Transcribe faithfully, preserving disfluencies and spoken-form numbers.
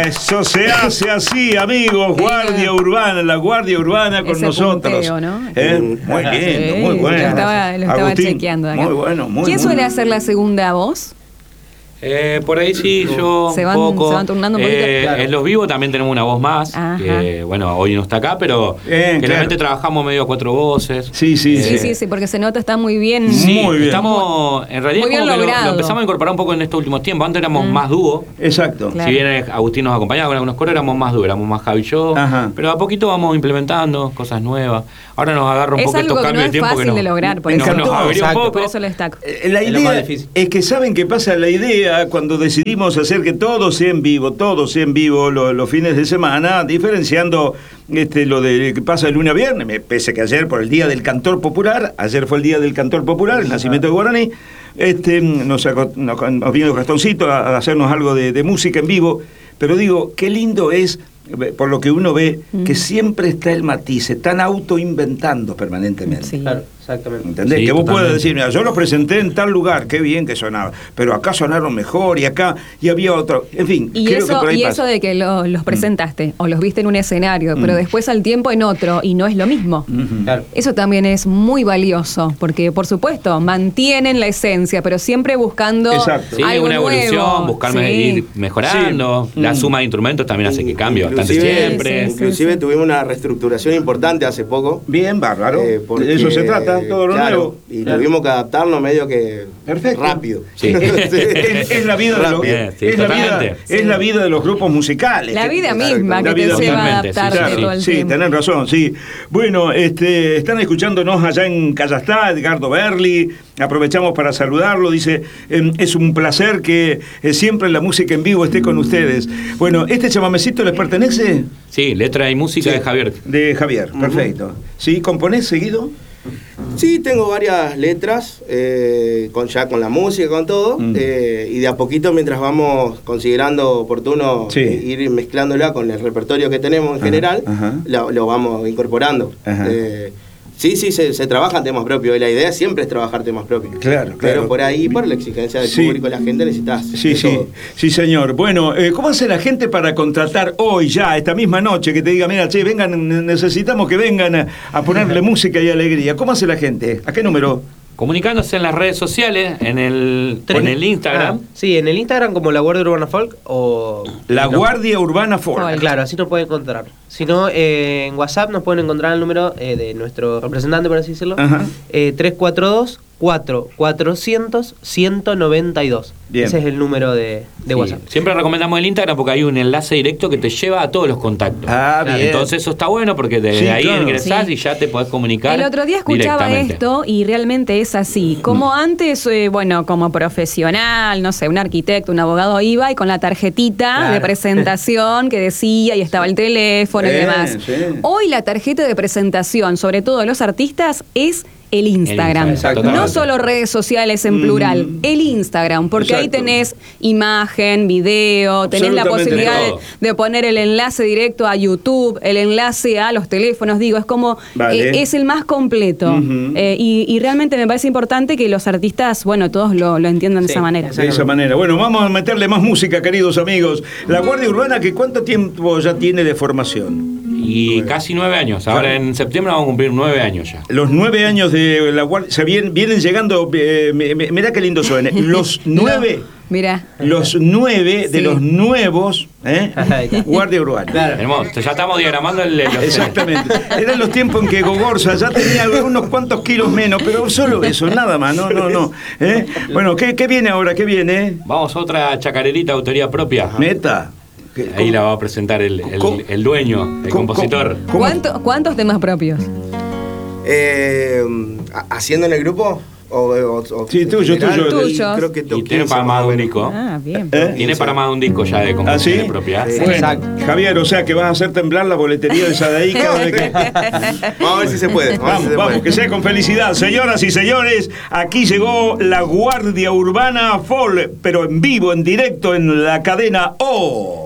Eso se hace así, amigos. Guardia Urbana, la Guardia Urbana con ese nosotros. Punteo, ¿no? ¿Eh? Muy lindo, Sí, muy bueno. Lo estaba, lo estaba Agustín, chequeando acá. muy bueno, muy ¿Quién muy suele bueno. hacer la segunda voz? Eh, por ahí sí, yo Se van- un poco. se van turnando un poquito. Eh, Claro. En los vivos también tenemos una voz más, Ajá. que bueno, hoy no está acá, pero Bien, generalmente claro. trabajamos medio a cuatro voces. Sí, sí, Sí, sí. sí, sí, porque se nota, está muy bien. Sí, Muy bien. estamos, en realidad Muy bien como que lo, logrado. lo empezamos a incorporar un poco en estos últimos tiempos. Antes éramos Mm. más dúo. Exacto. Claro. Si bien Agustín nos acompañaba con algunos coros, éramos más dúo, éramos más Javi y yo. Ajá. Pero a poquito vamos implementando cosas nuevas. Ahora nos agarra un Es poco algo estos que no cambios es de tiempo fácil que no, de lograr, por no, eso. nos abrió un Exacto. poco. Por eso lo destaco. Eh, La Es lo idea más difícil. es que saben qué pasa, la idea cuando decidimos hacer que todo sea en vivo, todo sea en vivo lo- los fines de semana, diferenciando este, lo de que pasa de lunes a viernes, me- pese que ayer por el Día del Cantor Popular, ayer fue el Día del Cantor Popular, el nacimiento de Guaraní, este, nos, aco- nos, nos vino Gastoncito a, a hacernos algo de, de música en vivo, pero digo, qué lindo es, eh, por lo que uno ve, Mm. que siempre está el matiz, se están autoinventando permanentemente. Sí. Claro, exactamente. ¿Entendés? Sí, que vos puedas totalmente. decir, mira, yo los presenté en tal lugar, qué bien que sonaba, pero acá sonaron mejor y acá y había otro. En fin, Y creo que eso, por ahí y pasa. eso de que lo- los presentaste o los viste en un escenario, pero Mm. después al tiempo en otro y no es lo mismo. Ujú. Claro. Eso también es muy valioso, porque por supuesto mantienen la esencia, pero siempre buscando Exacto. Sí, algo una evolución, nuevo. buscar Sí. ir mejorando. Sí. La Mm. suma de instrumentos también hace que cambie bastante Inclusive- siempre. Sí, sí. Inclusive tuvimos una reestructuración importante hace poco. Bien, bárbaro. eh, porque, de eso se trata, todo lo claro, nuevo. Y Claro. tuvimos que adaptarnos medio que Perfecto. rápido. Sí. es, es la vida de los, Bien, sí, es, la vida, totalmente. es la vida de los grupos musicales. La Que- vida Exacto. misma La que te vida lleva a totalmente, sí, adaptarte sí, todo el Sí, tiempo. tenés razón, sí. Bueno, este, están escuchándonos allá en Callastá, Edgardo Berli. Aprovechamos para saludarlo. Dice, em, es un placer que eh, siempre la música en vivo esté con ustedes. Bueno, ¿este chamamecito les pertenece? Sí, letra y música Sí. de Javier. De Javier, perfecto. ¿Sí? ¿Componés seguido? Sí, tengo varias letras, eh, con ya con la música, con todo, Mm. eh, y de a poquito mientras vamos considerando oportuno Sí. eh, ir mezclándola con el repertorio que tenemos en Ajá, general, ajá. Lo, lo vamos incorporando. Ajá. Eh, sí, sí, se, se trabajan temas propios, y la idea siempre es trabajar temas propios. Claro, claro. Pero por ahí, por la exigencia del Sí. público, la gente necesitas. Sí, de sí, todo. sí, señor. Bueno, eh, ¿cómo hace la gente para contratar hoy ya, esta misma noche, que te diga, mira, che, vengan, ne- necesitamos que vengan a, a ponerle música y alegría? ¿Cómo hace la gente? ¿A qué número? Comunicándose en las redes sociales, en el, en el Instagram. Ah, sí, en el Instagram como La Guardia Urbana Folk o... La no, Guardia Urbana Folk. Folk. Claro, así nos pueden encontrar. Si no, eh, en WhatsApp nos pueden encontrar el número eh, de nuestro representante, por así decirlo. Ajá. Eh, tres cuatro dos, cuatro cuatrocientos, ciento noventa y dos. Bien. Ese es el número de, de Sí. WhatsApp. Siempre recomendamos el Instagram porque hay un enlace directo que te lleva a todos los contactos. Ah, bien. Entonces eso está bueno porque desde Sí, ahí claro. ingresás Sí. y ya te podés comunicar. El otro día escuchaba directamente. esto y realmente es así. Como antes, eh, bueno, como profesional, no sé, un arquitecto, un abogado iba y con la tarjetita Claro. de presentación que decía y estaba el teléfono y Sí, demás. sí. Hoy la tarjeta de presentación, sobre todo de los artistas, es el Instagram. Instagram, No totalmente. solo redes sociales en plural, Mm. el Instagram, porque ahí Exacto. tenés imagen, video, tenés la Absolutamente posibilidad de, todo. de poner el enlace directo a YouTube, el enlace a los teléfonos, digo, es como, Vale. eh, es el más completo. Ujú. Eh, y, y realmente me parece importante que los artistas, bueno, todos lo, lo entiendan de Sí, esa manera. De esa manera. Bueno, vamos a meterle más música, queridos amigos. La Guardia Urbana, ¿que cuánto tiempo ya tiene de formación? Y casi nueve años. Ahora en septiembre vamos a cumplir nueve años ya. Los nueve años de la Guardia, se vienen, vienen llegando, eh, me- me- mirá qué lindo suena. Los nueve, Mira. los nueve de Sí. los nuevos, ¿eh? Ahí está. Guardia Urbana. Claro. Hermoso. Ya estamos diagramando el. el- Exactamente. Eran los tiempos en que Gogorza ya tenía unos cuantos kilos menos, pero solo eso, nada más, no, no, no. ¿Eh? Bueno, ¿qué, qué viene ahora? ¿Qué viene? Vamos a otra chacarerita de autoría propia. Neta. ¿Qué- Ahí la va a presentar el, el- ¿Cómo? el dueño, el ¿Cómo- compositor. cómo- ¿Cuánto- ¿Cuántos temas propios? Eh, ¿Haciendo en el grupo? O, o- o- Sí, en tuyo, general? tuyo. Tuyos. Creo que Y toqué tiene para ese más de un momento. disco. Ah, bien. ¿Eh? Tiene para más de un disco ya de ¿Ah, sí? composición propia. Sí. Sí, Bueno, exacto. Javier, o sea que vas a hacer temblar la boletería de Sadaí cada vez que... Vamos a ver si se puede. Vamos, a ver si Vamos, se vamos, puede. que sea con felicidad. Señoras y señores, aquí llegó la Guardia Urbana Folk, pero en vivo, en directo, en la cadena O.